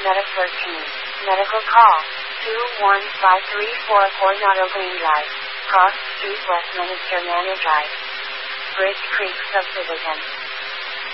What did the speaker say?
Meta 13. Medical call. 21534 Coronado Green Drive. Cross Street, Westminster Manor Drive. Bridge Creek Subdivision.